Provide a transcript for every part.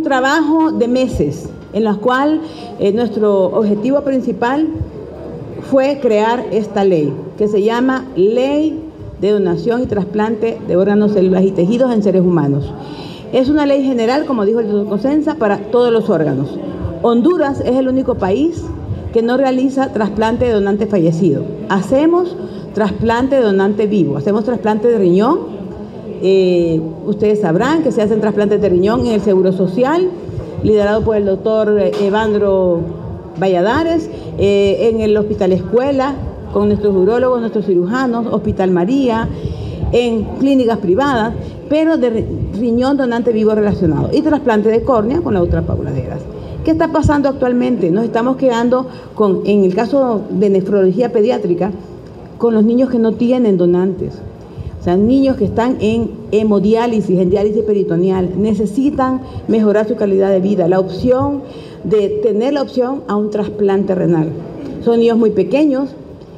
trabajo de meses en el cual nuestro objetivo principal fue crear esta ley, que se llama Ley de Donación y Trasplante de Órganos, Células y Tejidos en Seres Humanos. Es una ley general, como dijo el doctor Cosenza, para todos los órganos. Honduras es el único país que no realiza trasplante de donante fallecido. Hacemos trasplante de donante vivo, hacemos trasplante de riñón. Ustedes sabrán que se hacen trasplantes de riñón en el Seguro Social, liderado por el doctor Evandro Valladares, en el Hospital Escuela, con nuestros urólogos, nuestros cirujanos, Hospital María, en clínicas privadas, pero de riñón donante vivo relacionado, y trasplante de córnea con la doctora Paula Deras. ¿Qué está pasando actualmente? Nos estamos quedando con, en el caso de nefrología pediátrica, con los niños que no tienen donantes. O sea, niños que están en hemodiálisis, en diálisis peritoneal, necesitan mejorar su calidad de vida. La opción de tener la opción a un trasplante renal. Son niños muy pequeños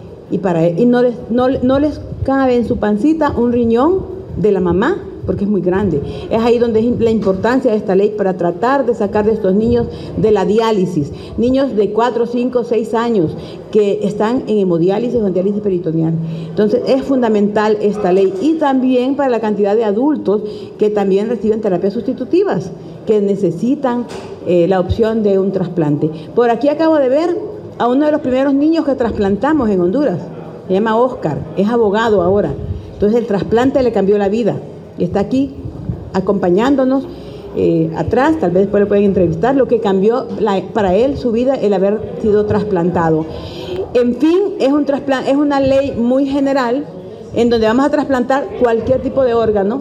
y no les cabe en su pancita un riñón de la mamá, porque es muy grande. Es ahí donde es la importancia de esta ley para tratar de sacar de estos niños de la diálisis. Niños de 4, 5, 6 años que están en hemodiálisis o en diálisis peritoneal. Entonces es fundamental esta ley, y también para la cantidad de adultos que también reciben terapias sustitutivas, que necesitan la opción de un trasplante. Por aquí acabo de ver a uno de los primeros niños que trasplantamos en Honduras. Se llama Oscar, es abogado ahora. Entonces el trasplante le cambió la vida. Y está aquí acompañándonos atrás, tal vez después le pueden entrevistar, lo que cambió para él su vida, el haber sido trasplantado. En fin, es una ley muy general en donde vamos a trasplantar cualquier tipo de órgano,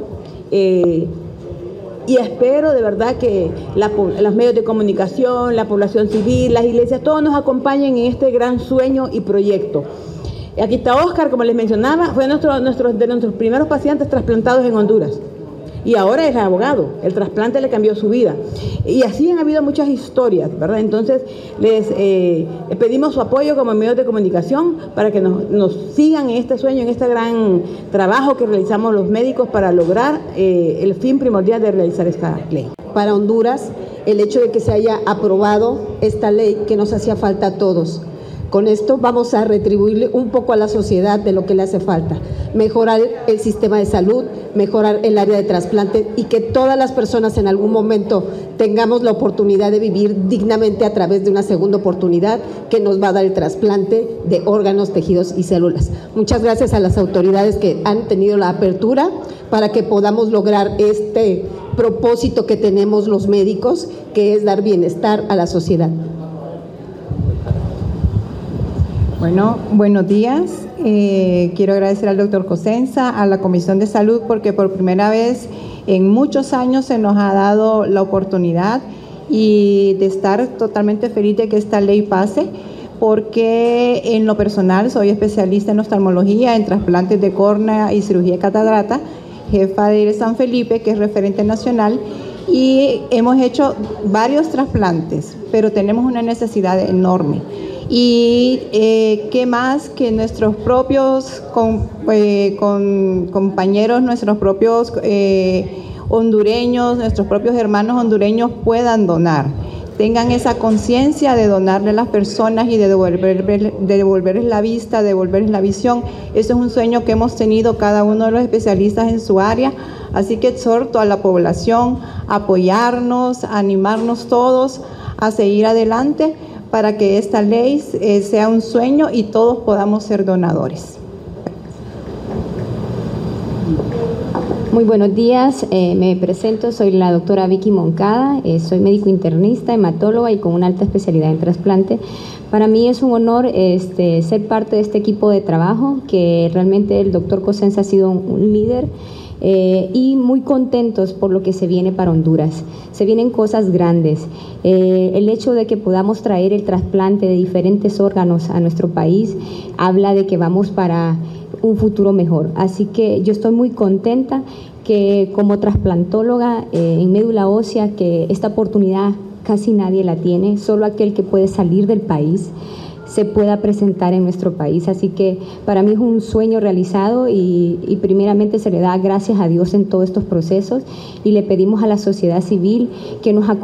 y espero de verdad que los medios de comunicación, la población civil, las iglesias, todos nos acompañen en este gran sueño y proyecto. Aquí está Oscar, como les mencionaba, fue de nuestros primeros pacientes trasplantados en Honduras. Y ahora es abogado, el trasplante le cambió su vida. Y así han habido muchas historias, ¿verdad? Entonces, les pedimos su apoyo como medios de comunicación para que nos sigan en este sueño, en este gran trabajo que realizamos los médicos para lograr el fin primordial de realizar esta ley. Para Honduras, el hecho de que se haya aprobado esta ley que nos hacía falta a todos. Con esto vamos a retribuirle un poco a la sociedad de lo que le hace falta. Mejorar el sistema de salud, mejorar el área de trasplante, y que todas las personas en algún momento tengamos la oportunidad de vivir dignamente a través de una segunda oportunidad que nos va a dar el trasplante de órganos, tejidos y células. Muchas gracias a las autoridades que han tenido la apertura para que podamos lograr este propósito que tenemos los médicos, que es dar bienestar a la sociedad. Bueno, buenos días. Quiero agradecer al doctor Cosenza, a la Comisión de Salud, porque por primera vez en muchos años se nos ha dado la oportunidad y de estar totalmente feliz de que esta ley pase, porque en lo personal soy especialista en oftalmología, en trasplantes de córnea y cirugía de catarata, jefa de San Felipe, que es referente nacional, y hemos hecho varios trasplantes, pero tenemos una necesidad enorme. Y qué más que nuestros propios compañeros, nuestros propios hondureños, nuestros propios hermanos hondureños puedan donar, tengan esa conciencia de donarle a las personas y de devolverles la vista, devolverles la visión. Eso es un sueño que hemos tenido cada uno de los especialistas en su área, así que exhorto a la población a apoyarnos, a animarnos todos a seguir adelante, para que esta ley sea un sueño y todos podamos ser donadores. Muy buenos días, me presento, soy la doctora Vicky Moncada, soy médico internista, hematóloga y con una alta especialidad en trasplante. Para mí es un honor ser parte de este equipo de trabajo, que realmente el doctor Cosenza ha sido un líder. Y muy contentos por lo que se viene para Honduras. Se vienen cosas grandes. El hecho de que podamos traer el trasplante de diferentes órganos a nuestro país habla de que vamos para un futuro mejor. Así que yo estoy muy contenta que como trasplantóloga en médula ósea, que esta oportunidad casi nadie la tiene, solo aquel que puede salir del país se pueda presentar en nuestro país. Así que para mí es un sueño realizado y primeramente se le da gracias a Dios en todos estos procesos, y le pedimos a la sociedad civil que nos acompañe